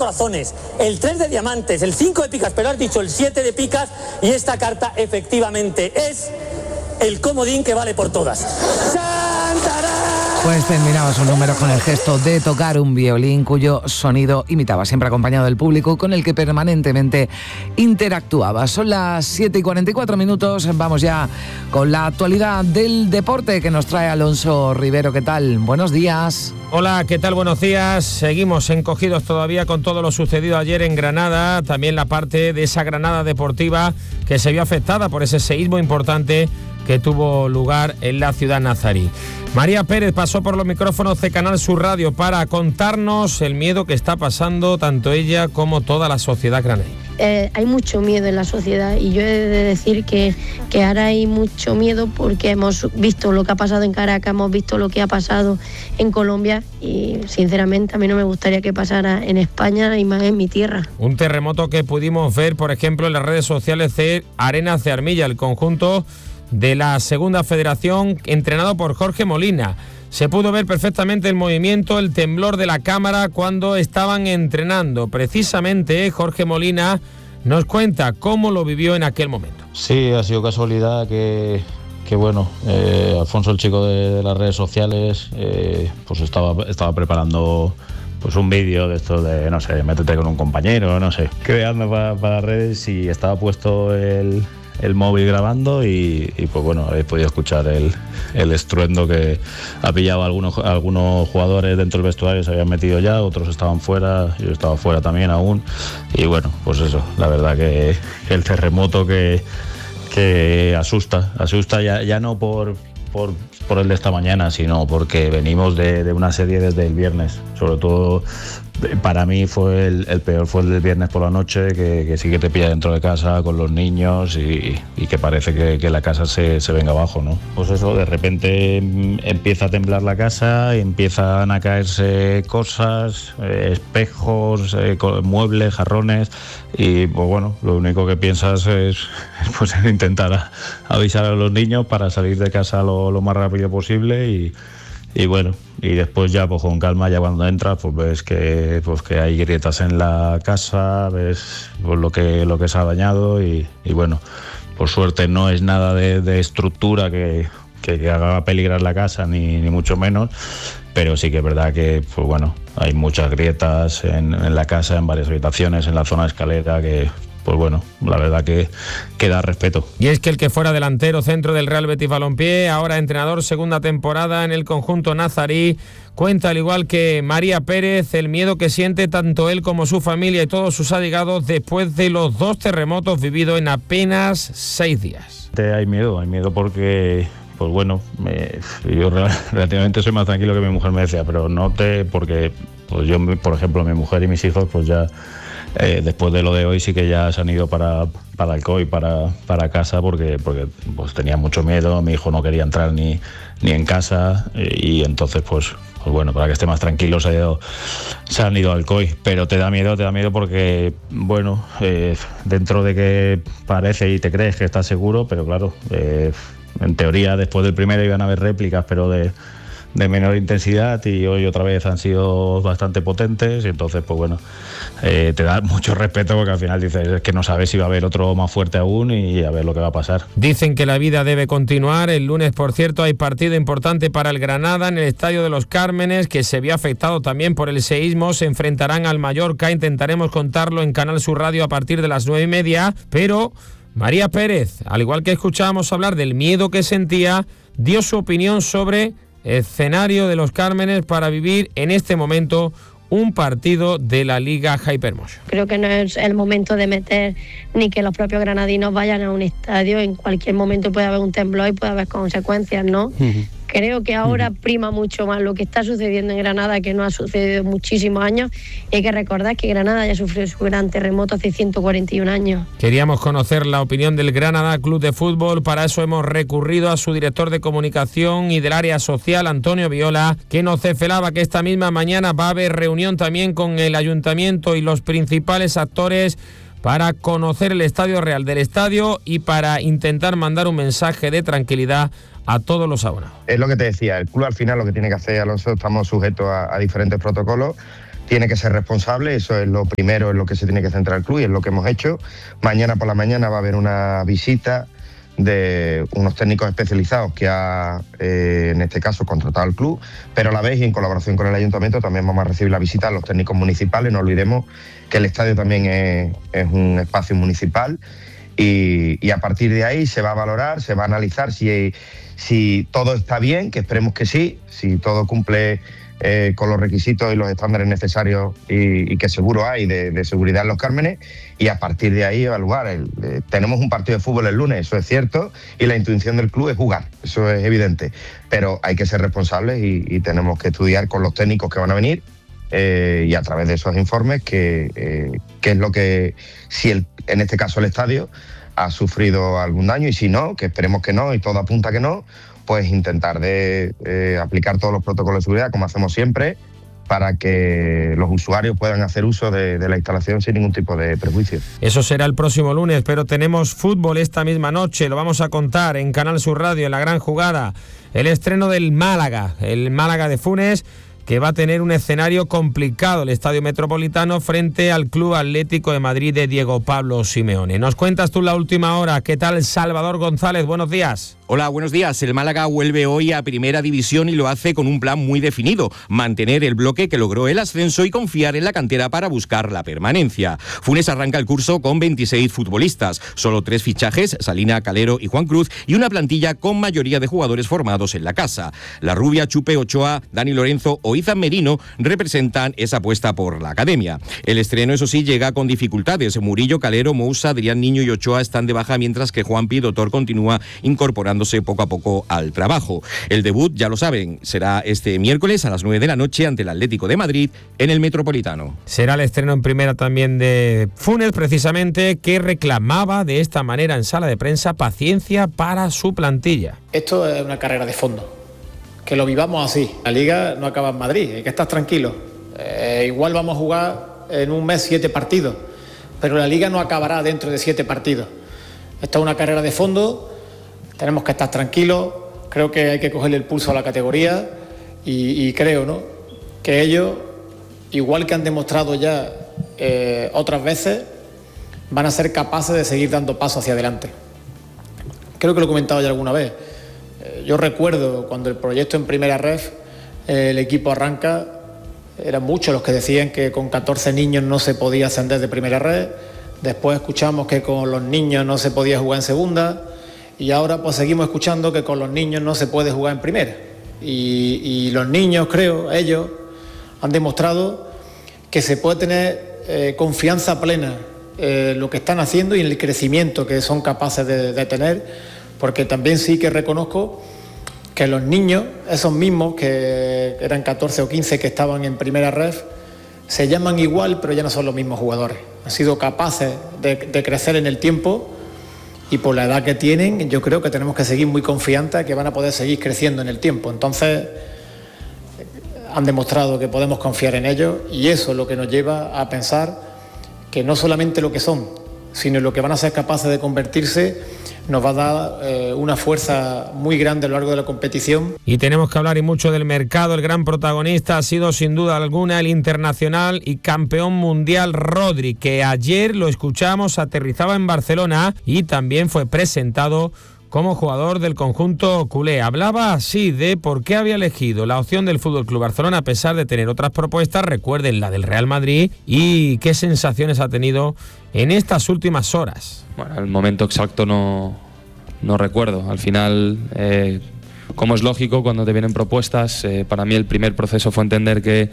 corazones, el 3 de diamantes, el 5 de picas, pero has dicho el 7 de picas y esta carta efectivamente es el comodín que vale por todas. ¡Santarán! Pues terminaba su número con el gesto de tocar un violín cuyo sonido imitaba, siempre acompañado del público con el que permanentemente interactuaba. Son las 7:44, vamos ya con la actualidad del deporte que nos trae Alonso Rivero. ¿Qué tal? Buenos días. Hola, ¿qué tal? Buenos días. Seguimos encogidos todavía con todo lo sucedido ayer en Granada, también la parte de esa Granada deportiva que se vio afectada por ese seísmo importante que tuvo lugar en la ciudad nazarí. María Pérez pasó por los micrófonos de Canal Sur Radio para contarnos el miedo que está pasando tanto ella como toda la sociedad granaína. Hay mucho miedo en la sociedad y yo he de decir que ahora hay mucho miedo porque hemos visto lo que ha pasado en Caracas, hemos visto lo que ha pasado en Colombia y sinceramente a mí no me gustaría que pasara en España y más en mi tierra. Un terremoto que pudimos ver, por ejemplo, en las redes sociales de Arenas de Armilla, el conjunto de la Segunda Federación, entrenado por Jorge Molina. Se pudo ver perfectamente el movimiento, el temblor de la cámara cuando estaban entrenando. Precisamente Jorge Molina nos cuenta cómo lo vivió en aquel momento. Sí, ha sido casualidad que bueno, Alfonso, el chico de las redes sociales, pues estaba preparando pues un vídeo de esto de, no sé, métete con un compañero, no sé, creando para redes y estaba puesto el móvil grabando y pues bueno, habéis podido escuchar el estruendo que ha pillado algunos jugadores dentro del vestuario, se habían metido ya, otros estaban fuera, yo estaba fuera también aún y bueno, pues eso, la verdad que el terremoto que asusta ya no por el de esta mañana, sino porque venimos de una serie desde el viernes, sobre todo. Para mí fue el peor, fue el del viernes por la noche, que sí que te pilla dentro de casa con los niños y que parece que la casa se venga abajo, ¿no? Pues eso, de repente empieza a temblar la casa, y empiezan a caerse cosas, espejos, muebles, jarrones y pues bueno, lo único que piensas es pues intentar avisar a los niños para salir de casa lo más rápido posible y bueno, y después ya pues con calma, ya cuando entras pues ves que hay grietas en la casa, ves pues, lo que se ha dañado y bueno, por suerte no es nada de estructura que haga peligrar la casa ni mucho menos, pero sí que es verdad que pues bueno, hay muchas grietas en la casa, en varias habitaciones, en la zona de escalera que pues bueno, la verdad que da respeto. Y es que el que fuera delantero centro del Real Betis Balompié, ahora entrenador segunda temporada en el conjunto nazarí, cuenta al igual que María Pérez el miedo que siente tanto él como su familia y todos sus allegados después de los 2 terremotos vividos en apenas 6 días. Hay miedo porque pues bueno, yo relativamente soy más tranquilo que mi mujer me decía, pero porque pues yo, por ejemplo, mi mujer y mis hijos pues ya después de lo de hoy sí que ya se han ido para Alcoy, para casa porque pues tenía mucho miedo, mi hijo no quería entrar ni en casa y entonces pues bueno, para que esté más tranquilo se han ido a Alcoy, pero te da miedo porque bueno, dentro de que parece y te crees que estás seguro, pero claro, en teoría después del primero iban a haber réplicas, pero de menor intensidad y hoy otra vez han sido bastante potentes y entonces pues bueno, te da mucho respeto porque al final dices que no sabes si va a haber otro más fuerte aún y a ver lo que va a pasar. Dicen que la vida debe continuar. El lunes, por cierto, hay partido importante para el Granada en el Estadio de los Cármenes, que se vio afectado también por el seísmo. Se enfrentarán al Mallorca, intentaremos contarlo en Canal Sur Radio a partir de las 9:30, pero María Pérez, al igual que escuchábamos hablar del miedo que sentía, dio su opinión sobre escenario de los Cármenes para vivir en este momento un partido de la Liga Hypermotion. Creo que no es el momento de meter ni que los propios granadinos vayan a un estadio. En cualquier momento puede haber un temblor y puede haber consecuencias, ¿no? Creo que ahora prima mucho más lo que está sucediendo en Granada, que no ha sucedido en muchísimos años. Y hay que recordar que Granada ya sufrió su gran terremoto hace 141 años. Queríamos conocer la opinión del Granada Club de Fútbol. Para eso hemos recurrido a su director de comunicación y del área social, Antonio Viola, que nos desvelaba que esta misma mañana va a haber reunión también con el ayuntamiento y los principales actores para conocer el estadio real del estadio y para intentar mandar un mensaje de tranquilidad a todos los abonados. Es lo que te decía, el club al final lo que tiene que hacer, Alonso, estamos sujetos a diferentes protocolos. tiene que ser responsable, eso es lo primero, es lo que se tiene que centrar el club y es lo que hemos hecho. Mañana por la mañana va a haber una visita de unos técnicos especializados que ha, en este caso, contratado el club, pero a la vez y en colaboración con el ayuntamiento también vamos a recibir la visita de los técnicos municipales. No olvidemos que el estadio también es un espacio municipal y a partir de ahí se va a valorar, se va a analizar si todo está bien, que esperemos que sí, si todo cumple con los requisitos y los estándares necesarios y que seguro hay de seguridad en Los Cármenes, y a partir de ahí evaluar. Tenemos un partido de fútbol el lunes, eso es cierto, y la intención del club es jugar, eso es evidente, pero hay que ser responsables y tenemos que estudiar con los técnicos que van a venir y a través de esos informes qué es lo que, si en este caso el estadio ha sufrido algún daño, y si no, que esperemos que no y todo apunta que no, pues intentar de aplicar todos los protocolos de seguridad como hacemos siempre para que los usuarios puedan hacer uso de la instalación sin ningún tipo de prejuicio. Eso será el próximo lunes, pero tenemos fútbol esta misma noche, lo vamos a contar en Canal Sur Radio, en La Gran Jugada, el estreno del Málaga, el Málaga de Funes, que va a tener un escenario complicado, el Estadio Metropolitano, frente al Club Atlético de Madrid de Diego Pablo Simeone. Nos cuentas tú la última hora. ¿Qué tal, Salvador González? Buenos días. Hola, buenos días. El Málaga vuelve hoy a Primera División y lo hace con un plan muy definido: mantener el bloque que logró el ascenso y confiar en la cantera para buscar la permanencia. Funes arranca el curso con 26 futbolistas, solo 3 fichajes, Salina, Calero y Juan Cruz, y una plantilla con mayoría de jugadores formados en la casa. La Rubia, Chupe, Ochoa, Dani Lorenzo o Izan Merino representan esa apuesta por la academia. El estreno, eso sí, llega con dificultades. Murillo, Calero, Moussa, Adrián Niño y Ochoa están de baja, mientras que Juanpi Dotor continúa incorporándose poco a poco al trabajo. El debut, ya lo saben, será este miércoles a las 9 de la noche ante el Atlético de Madrid en el Metropolitano. Será el estreno en primera también de Funes, precisamente, que reclamaba de esta manera en sala de prensa paciencia para su plantilla. Esto es una carrera de fondo, que lo vivamos así. La Liga no acaba en Madrid, hay que estar tranquilo. Igual vamos a jugar en un mes 7 partidos, pero la Liga no acabará dentro de 7 partidos. Esto es una carrera de fondo. Tenemos que estar tranquilos, creo que hay que cogerle el pulso a la categoría y creo, ¿no?, que ellos, igual que han demostrado ya otras veces, van a ser capaces de seguir dando pasos hacia adelante. Creo que lo he comentado ya alguna vez. Yo recuerdo cuando el proyecto en Primera Ref, el equipo arranca, eran muchos los que decían que con 14 niños no se podía ascender de Primera Ref, después escuchamos que con los niños no se podía jugar en Segunda, y ahora pues seguimos escuchando que con los niños no se puede jugar en primera. Y los niños, creo, ellos han demostrado que se puede tener confianza plena en lo que están haciendo y en el crecimiento que son capaces de tener, porque también sí que reconozco que los niños, esos mismos que eran 14 o 15 que estaban en Primera Ref, se llaman igual, pero ya no son los mismos jugadores. Han sido capaces de crecer en el tiempo. Y por la edad que tienen, yo creo que tenemos que seguir muy confiantes que van a poder seguir creciendo en el tiempo. Entonces, han demostrado que podemos confiar en ellos y eso es lo que nos lleva a pensar que no solamente lo que son, sino lo que van a ser capaces de convertirse, nos va a dar una fuerza muy grande a lo largo de la competición. Y tenemos que hablar y mucho del mercado. El gran protagonista ha sido sin duda alguna el internacional y campeón mundial Rodri, que ayer lo escuchamos, aterrizaba en Barcelona y también fue presentado como jugador del conjunto culé. Hablaba así de por qué había elegido la opción del FC Barcelona a pesar de tener otras propuestas, recuerden la del Real Madrid, y qué sensaciones ha tenido en estas últimas horas. Bueno, el momento exacto no recuerdo. Al final, como es lógico, cuando te vienen propuestas, para mí el primer proceso fue entender que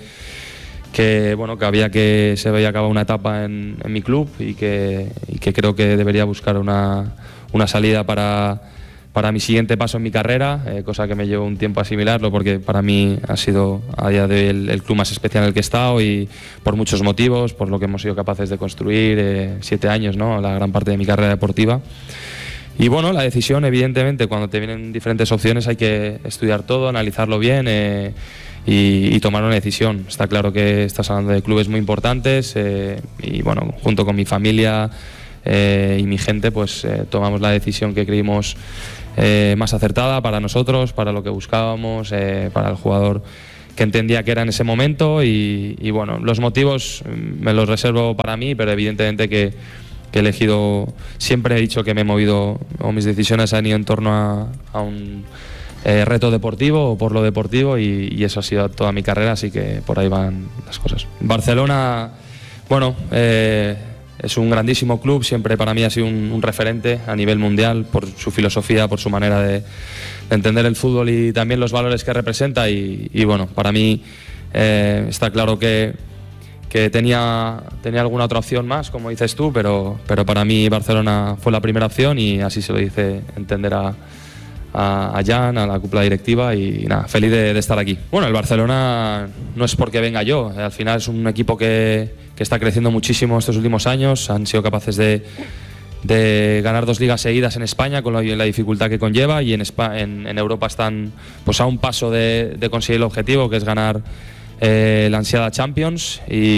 había que se había acabado una etapa en mi club y que creo que debería buscar una salida para mi siguiente paso en mi carrera, cosa que me llevó un tiempo asimilarlo porque para mí ha sido a día de hoy el club más especial en el que he estado y por muchos motivos, por lo que hemos sido capaces de construir 7 años, ¿no?, la gran parte de mi carrera deportiva. Y bueno, la decisión, evidentemente, cuando te vienen diferentes opciones hay que estudiar todo, analizarlo bien y tomar una decisión. Está claro que estás hablando de clubes muy importantes y bueno, junto con mi familia y mi gente, pues tomamos la decisión que creímos más acertada para nosotros, para lo que buscábamos, para el jugador entendía que era en ese momento y bueno, los motivos me los reservo para mí, pero evidentemente que he elegido, siempre he dicho que me he movido, o mis decisiones han ido en torno a un reto deportivo o por lo deportivo y eso ha sido toda mi carrera, así que por ahí van las cosas. Barcelona, bueno, es un grandísimo club, siempre para mí ha sido un referente a nivel mundial por su filosofía, por su manera de entender el fútbol y también los valores que representa y bueno, para mí está claro que tenía alguna otra opción más, como dices tú, pero para mí Barcelona fue la primera opción y así se lo hice entender a Jan, a la cúpula directiva y nada, feliz de estar aquí. Bueno, el Barcelona no es porque venga yo, al final es un equipo que está creciendo muchísimo estos últimos años, han sido capaces de ganar 2 ligas seguidas en España con la dificultad que conlleva y en Europa están pues a un paso de conseguir el objetivo, que es ganar la ansiada Champions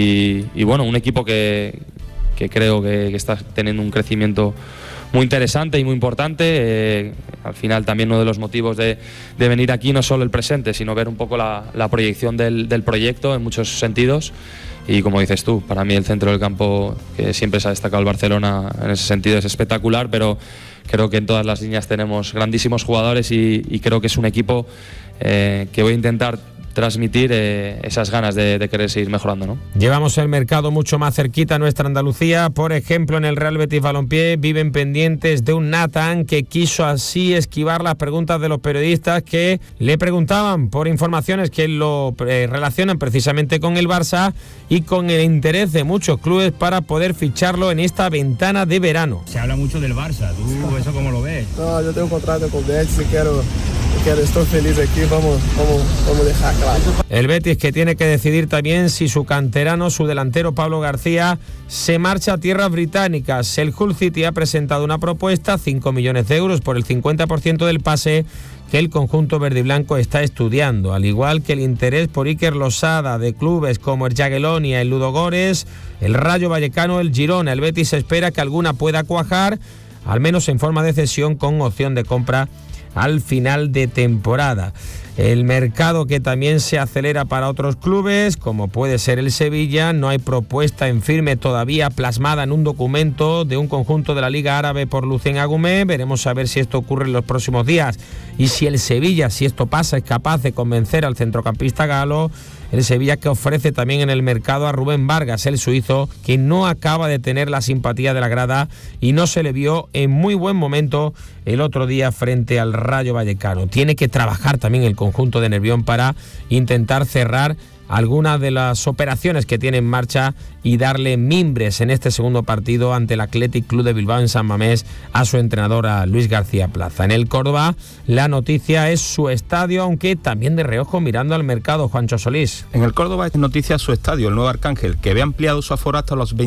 y bueno, un equipo que creo que está teniendo un crecimiento muy interesante y muy importante. Al final también uno de los motivos de venir aquí no solo el presente, sino ver un poco la proyección del proyecto en muchos sentidos. Y como dices tú, para mí el centro del campo, que siempre se ha destacado el Barcelona en ese sentido, es espectacular, pero creo que en todas las líneas tenemos grandísimos jugadores y creo que es un equipo que voy a intentar transmitir esas ganas de querer seguir mejorando, ¿no? Llevamos el mercado mucho más cerquita a nuestra Andalucía. Por ejemplo, en el Real Betis Balompié viven pendientes de un Nathan que quiso así esquivar las preguntas de los periodistas que le preguntaban por informaciones que lo relacionan precisamente con el Barça y con el interés de muchos clubes para poder ficharlo en esta ventana de verano. Se habla mucho del Barça, ¿tú eso cómo lo ves? No, yo tengo un contrato con Betis y quiero estoy feliz aquí, vamos a dejar claro. El Betis que tiene que decidir también si su canterano, su delantero Pablo García, se marcha a tierras británicas. El Hull City ha presentado una propuesta, 5 millones de euros por el 50% del pase, que el conjunto verde y blanco está estudiando, al igual que el interés por Iker Losada de clubes como el Jagiellonia, el Ludogorets, el Rayo Vallecano, el Girona. El Betis espera que alguna pueda cuajar, al menos en forma de cesión con opción de compra al final de temporada. El mercado que también se acelera para otros clubes, como puede ser el Sevilla. No hay propuesta en firme todavía plasmada en un documento de un conjunto de la Liga Árabe por Lucien Agumé. Veremos a ver si esto ocurre en los próximos días y si el Sevilla, si esto pasa, es capaz de convencer al centrocampista galo. El Sevilla que ofrece también en el mercado a Rubén Vargas, el suizo, que no acaba de tener la simpatía de la grada y no se le vio en muy buen momento el otro día frente al Rayo Vallecano. Tiene que trabajar también el conjunto de Nervión para intentar cerrar algunas de las operaciones que tiene en marcha y darle mimbres en este segundo partido ante el Athletic Club de Bilbao en San Mamés a su entrenador, a Luis García Plaza. En el Córdoba la noticia es su estadio, aunque también de reojo mirando al mercado. Juancho Solís. En el Córdoba es noticia su estadio, el Nuevo Arcángel, que ve ampliado su aforo hasta los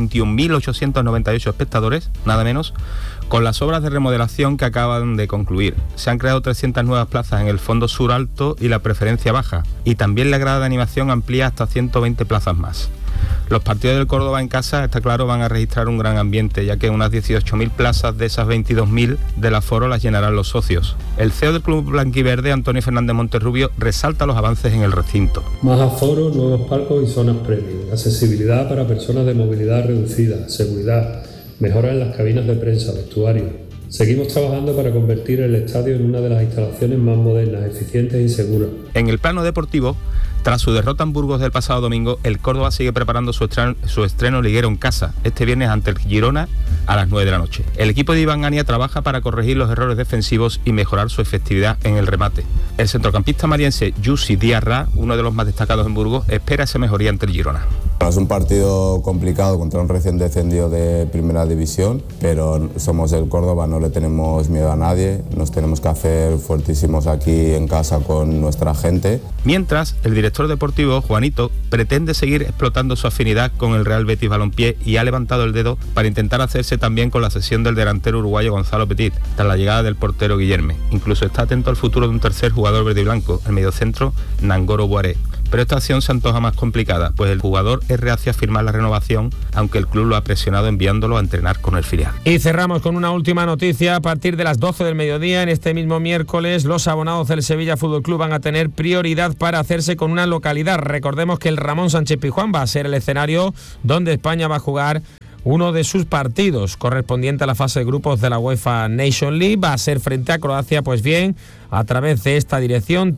21.898 espectadores, nada menos, con las obras de remodelación que acaban de concluir. Se han creado 300 nuevas plazas en el fondo sur alto y la preferencia baja, y también la grada de animación amplía hasta 120 plazas más. Los partidos del Córdoba en casa, está claro, van a registrar un gran ambiente, ya que unas 18.000 plazas de esas 22.000 del aforo las llenarán los socios. El CEO del Club Blanquiverde, Antonio Fernández Monterrubio, resalta los avances en el recinto. Más aforo, nuevos palcos y zonas premium, accesibilidad para personas de movilidad reducida, seguridad, mejora en las cabinas de prensa, vestuario. Seguimos trabajando para convertir el estadio en una de las instalaciones más modernas, eficientes y seguras. En el plano deportivo, tras su derrota en Burgos del pasado domingo, el Córdoba sigue preparando su estreno liguero en casa, este viernes ante el Girona a las 9 de la noche. El equipo de Iván Ania trabaja para corregir los errores defensivos y mejorar su efectividad en el remate. El centrocampista mariense Yusi Diarra, uno de los más destacados en Burgos, espera esa mejoría ante el Girona. Es un partido complicado contra un recién descendido de primera división, pero somos el Córdoba, no le tenemos miedo a nadie, nos tenemos que hacer fuertísimos aquí en casa con nuestra gente. Mientras, el director deportivo, Juanito, pretende seguir explotando su afinidad con el Real Betis Balompié y ha levantado el dedo para intentar hacerse también con la cesión del delantero uruguayo Gonzalo Petit, tras la llegada del portero Guillerme. Incluso está atento al futuro de un tercer jugador verde y blanco, el mediocentro Nangolo Boaré, Pero esta acción se antoja más complicada, pues el jugador es reacio a firmar la renovación, aunque el club lo ha presionado enviándolo a entrenar con el filial. Y cerramos con una última noticia. A partir de las 12 del mediodía, en este mismo miércoles, los abonados del Sevilla Fútbol Club van a tener prioridad para hacerse con una localidad. Recordemos que el Ramón Sánchez Pizjuán va a ser el escenario donde España va a jugar uno de sus partidos correspondiente a la fase de grupos de la UEFA Nation League. Va a ser frente a Croacia. Pues bien, a través de esta dirección,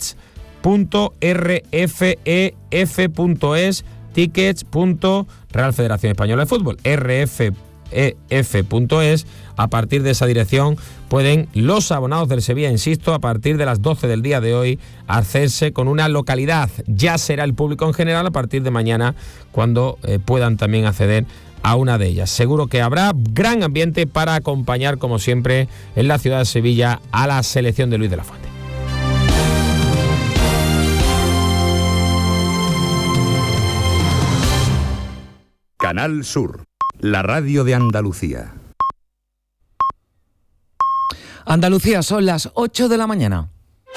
tickets.rfef.es, tickets.Real Federación Española de Fútbol, rfef.es. A partir de esa dirección pueden los abonados del Sevilla, insisto, a partir de las 12 del día de hoy, hacerse con una localidad. Ya será el público en general a partir de mañana, cuando puedan también acceder a una de ellas. Seguro que habrá gran ambiente para acompañar, como siempre, en la ciudad de Sevilla a la selección de Luis de la Fuente. Canal Sur, la radio de Andalucía. Andalucía, son las 8 de la mañana.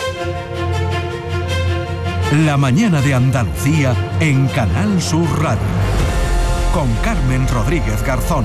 La mañana de Andalucía en Canal Sur Radio. Con Carmen Rodríguez Garzón.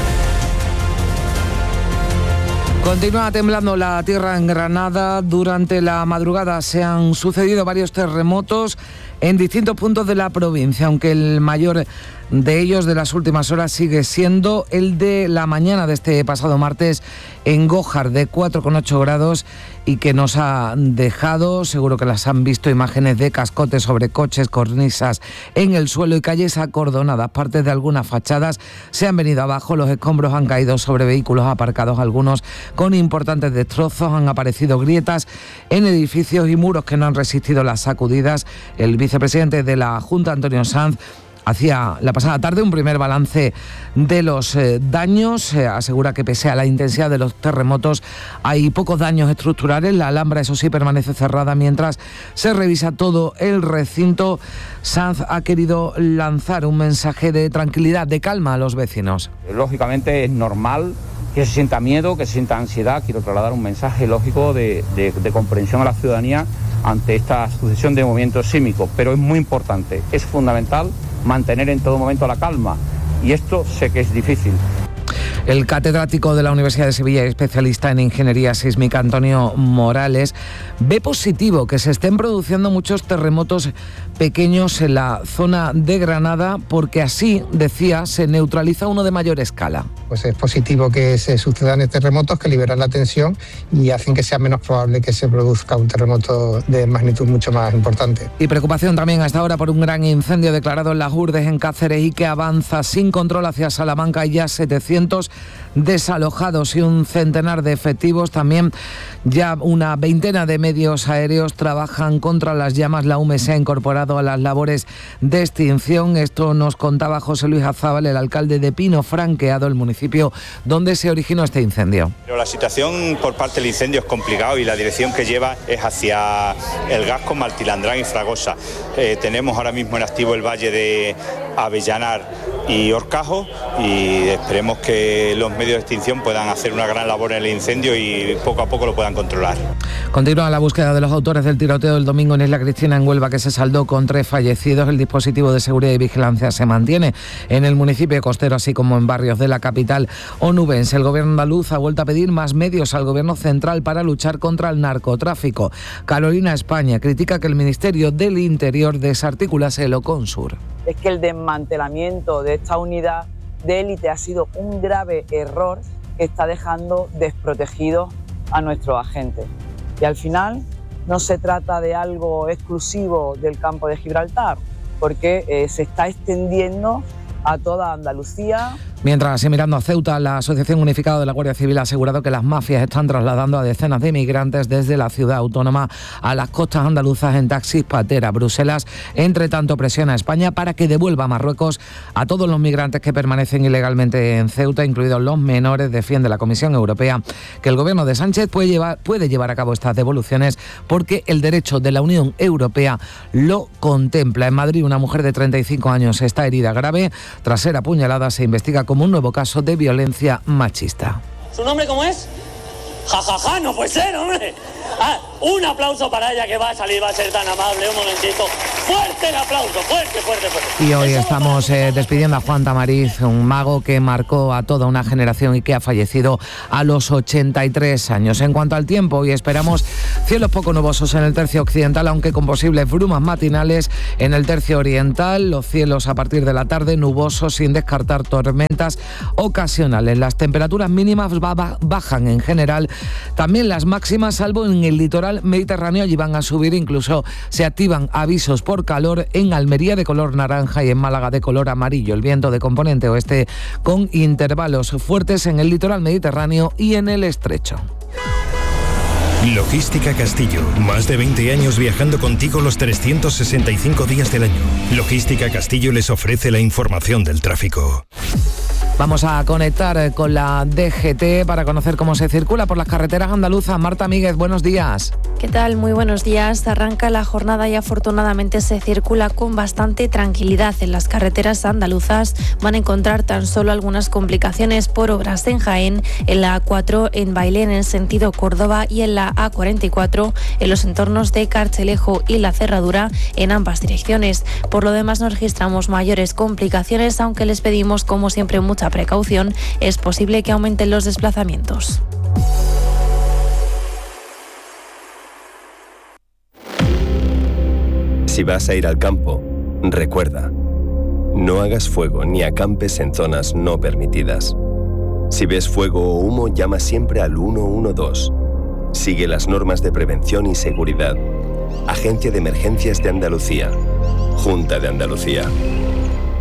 Continúa temblando la tierra en Granada. Durante la madrugada se han sucedido varios terremotos en distintos puntos de la provincia, aunque el mayor de ellos de las últimas horas sigue siendo el de la mañana de este pasado martes en Gójar, de 4,8 grados, y que nos ha dejado, seguro que las han visto, imágenes de cascotes sobre coches, cornisas en el suelo y calles acordonadas. Partes de algunas fachadas se han venido abajo, los escombros han caído sobre vehículos aparcados, algunos con importantes destrozos, han aparecido grietas en edificios y muros que no han resistido las sacudidas. El vicepresidente de la Junta, Antonio Sanz, hacía la pasada tarde un primer balance de los daños. Asegura que pese a la intensidad de los terremotos hay pocos daños estructurales. La Alhambra, eso sí, permanece cerrada mientras se revisa todo el recinto. Sanz ha querido lanzar un mensaje de tranquilidad, de calma a los vecinos. Lógicamente es normal que se sienta miedo, que se sienta ansiedad. Quiero trasladar un mensaje lógico de comprensión a la ciudadanía ante esta sucesión de movimientos sísmicos, pero es muy importante, es fundamental mantener en todo momento la calma, y esto sé que es difícil. El catedrático de la Universidad de Sevilla y especialista en ingeniería sísmica, Antonio Morales, ve positivo que se estén produciendo muchos terremotos pequeños en la zona de Granada, porque así, decía, se neutraliza uno de mayor escala. Pues es positivo que se sucedan terremotos que liberan la tensión y hacen que sea menos probable que se produzca un terremoto de magnitud mucho más importante. Y preocupación también hasta ahora por un gran incendio declarado en Las Hurdes, en Cáceres, y que avanza sin control hacia Salamanca. Hay ya 700 desalojados y un centenar de efectivos. También ya una veintena de medios aéreos trabajan contra las llamas. La UME se ha incorporado a las labores de extinción. Esto nos contaba José Luis Azábal, el alcalde de Pino Franqueado, el municipio donde se originó este incendio. Pero la situación por parte del incendio es complicado y la dirección que lleva es hacia el Gasco, Martilandrán y Fragosa. Tenemos ahora mismo en activo el valle de Avellanar y Horcajo, y esperemos que los medios de extinción puedan hacer una gran labor en el incendio y poco a poco lo puedan controlar. Continúa la búsqueda de los autores del tiroteo del domingo en Isla Cristina, en Huelva, que se saldó con 3 fallecidos. El dispositivo de seguridad y vigilancia se mantiene en el municipio costero, así como en barrios de la capital onubense. El gobierno andaluz ha vuelto a pedir más medios al gobierno central para luchar contra el narcotráfico. Carolina España critica que el Ministerio del Interior desarticulase el Oconsur. Es que el desmantelamiento de esta unidad de élite ha sido un grave error que está dejando desprotegidos a nuestros agentes. Y al final no se trata de algo exclusivo del campo de Gibraltar, porque se está extendiendo a toda Andalucía. Mientras, y mirando a Ceuta, la Asociación Unificada de la Guardia Civil ha asegurado que las mafias están trasladando a decenas de migrantes desde la ciudad autónoma a las costas andaluzas en taxis patera. Bruselas, entre tanto, presiona a España para que devuelva a Marruecos a todos los migrantes que permanecen ilegalmente en Ceuta, incluidos los menores. Defiende la Comisión Europea que el gobierno de Sánchez puede llevar a cabo estas devoluciones porque el derecho de la Unión Europea lo contempla. En Madrid, una mujer de 35 años está herida grave. Tras ser apuñalada, se investiga como un nuevo caso de violencia machista. ¿Su nombre cómo es? Jajaja, no puede ser, hombre. Un aplauso para ella, que va a salir, va a ser tan amable, un momentito. Fuerte el aplauso, fuerte. Y hoy estamos despidiendo a Juan Tamariz, un mago que marcó a toda una generación y que ha fallecido a los 83 años. En cuanto al tiempo, hoy esperamos cielos poco nubosos en el tercio occidental, aunque con posibles brumas matinales en el tercio oriental. Los cielos a partir de la tarde nubosos, sin descartar tormentas ocasionales. Las temperaturas mínimas bajan en general, también las máximas, salvo en el litoral mediterráneo. Allí van a subir, incluso se activan avisos por calor en Almería de color naranja y en Málaga de color amarillo. El viento de componente oeste con intervalos fuertes en el litoral mediterráneo y en el estrecho. Logística Castillo, más de 20 años viajando contigo los 365 días del año. Logística Castillo les ofrece la información del tráfico. Vamos a conectar con la DGT para conocer cómo se circula por las carreteras andaluzas. Marta Míguez, buenos días. ¿Qué tal? Muy buenos días. Arranca la jornada y afortunadamente se circula con bastante tranquilidad. En las carreteras andaluzas van a encontrar tan solo algunas complicaciones por obras en Jaén, en la A4 en Bailén en sentido Córdoba y en la A44 en los entornos de Carchelejo y La Cerradura en ambas direcciones. Por lo demás no registramos mayores complicaciones, aunque les pedimos como siempre mucha precaución. Es posible que aumenten los desplazamientos. Si vas a ir al campo, recuerda, no hagas fuego ni acampes en zonas no permitidas. Si ves fuego o humo, llama siempre al 112. Sigue las normas de prevención y seguridad. Agencia de Emergencias de Andalucía. Junta de Andalucía.